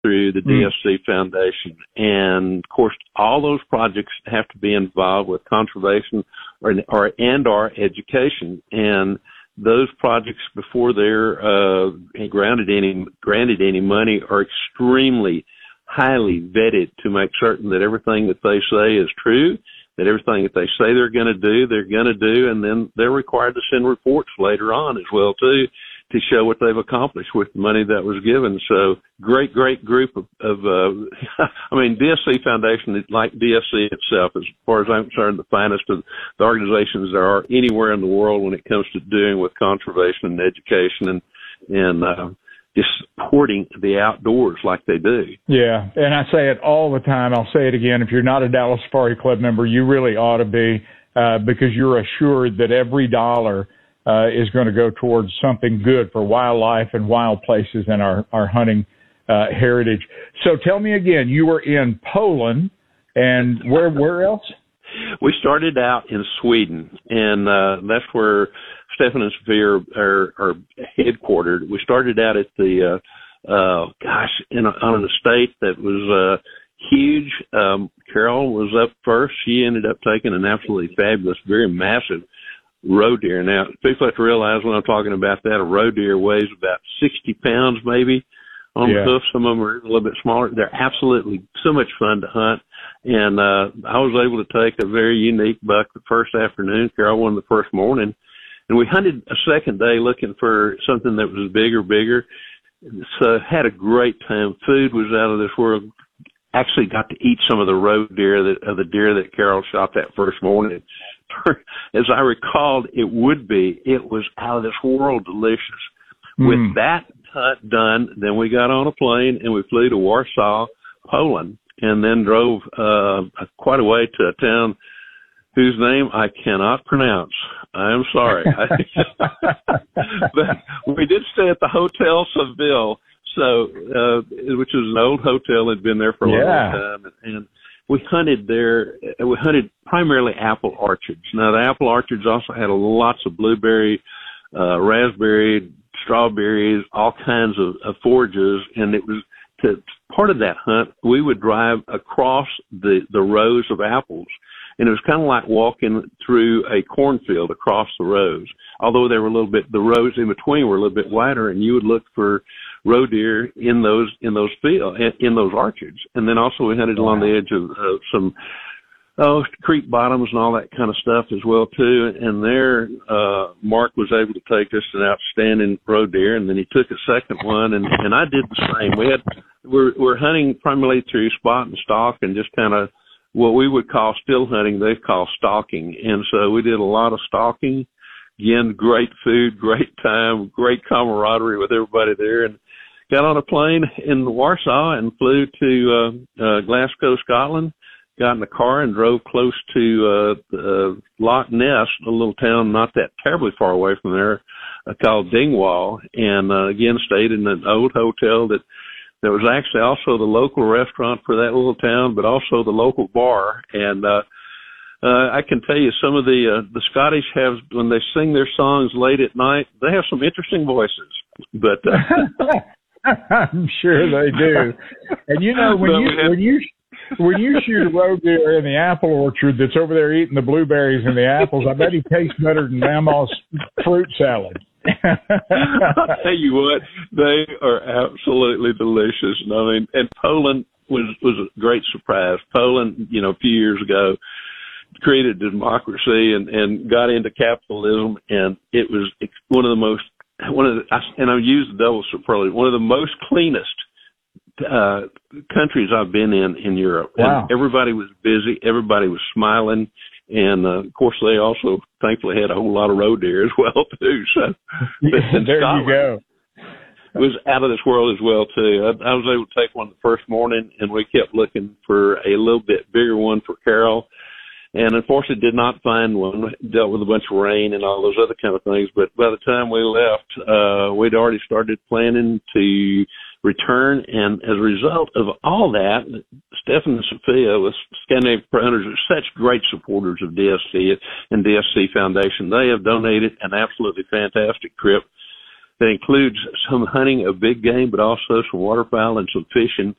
through the DSC Foundation. And of course, all those projects have to be involved with conservation or education. And those projects, before they're granted any money, are extremely highly vetted to make certain that everything that they say is true, that everything that they say they're going to do, and then they're required to send reports later on as well too, to show what they've accomplished with the money that was given. So great group of I mean, DSC Foundation, like DSC itself, as far as I'm concerned, the finest of the organizations there are anywhere in the world when it comes to doing with conservation and education and just supporting the outdoors like they do. Yeah, and I say it all the time. I'll say it again. If you're not a Dallas Safari Club member, you really ought to be, because you're assured that every dollar is going to go towards something good for wildlife and wild places and our hunting heritage. So tell me again, you were in Poland, and where else? We started out in Sweden, and that's where Stefan and Sophia are headquartered. We started out at the on an estate that was huge. Carol was up first. She ended up taking an absolutely fabulous, very massive roe deer. Now, people have to realize when I'm talking about that, a roe deer weighs about 60 pounds maybe on the hoof. Some of them are a little bit smaller. They're absolutely so much fun to hunt. And I was able to take a very unique buck the first afternoon. Carol won the first morning. And we hunted a second day looking for something that was bigger. So had a great time. Food was out of this world. Actually got to eat some of the roe deer, the deer that Carol shot that first morning. As I recalled, it was out of this world delicious. With that hunt done, then we got on a plane and we flew to Warsaw, Poland, and then drove quite a way to a town whose name I cannot pronounce. I am sorry. But we did stay at the Hotel Seville, which is an old hotel that had been there for a long time. And we hunted there. We hunted primarily apple orchards. Now, the apple orchards also had lots of blueberry, raspberry, strawberries, all kinds of forages. And it was part of that hunt, we would drive across the rows of apples. And it was kind of like walking through a cornfield across the rows, although they were the rows in between were a little bit wider, and you would look for roe deer in those fields, in those orchards. And then also we hunted along the edge of some creek bottoms and all that kind of stuff as well too. And there, Mark was able to take us an outstanding roe deer, and then he took a second one, and I did the same. We're hunting primarily through spot and stalk, and just kind of what we would call still hunting, they call stalking. And so we did a lot of stalking. Again, great food, great time, great camaraderie with everybody there, and got on a plane in Warsaw and flew to Glasgow, Scotland, got in the car and drove close to Loch Ness, a little town not that terribly far away from there, called Dingwall, and again stayed in an old hotel that was actually also the local restaurant for that little town, but also the local bar. And I can tell you, some of the Scottish have, when they sing their songs late at night, they have some interesting voices. But I'm sure they do. And you know, when you shoot a roe deer in the apple orchard that's over there eating the blueberries and the apples, I bet he tastes better than Grandma's fruit salad. I'll tell you what, they are absolutely delicious. And I mean, and Poland was a great surprise. Poland, a few years ago, created democracy and got into capitalism, and it was and I use the double superlative, one of the most cleanest countries I've been in Europe. Wow. And everybody was busy, everybody was smiling. And, of course, they also thankfully had a whole lot of roe deer as well, too. So there you go. It was out of this world as well, too. I was able to take one the first morning, and we kept looking for a little bit bigger one for Carol. And, unfortunately, did not find one. Dealt with a bunch of rain and all those other kind of things. But by the time we left, we'd already started planning to return, and as a result of all that, Stefan and Sophia with Scandinavian Hunters are such great supporters of DSC and DSC Foundation. They have donated an absolutely fantastic trip that includes some hunting of big game, but also some waterfowl and some fishing.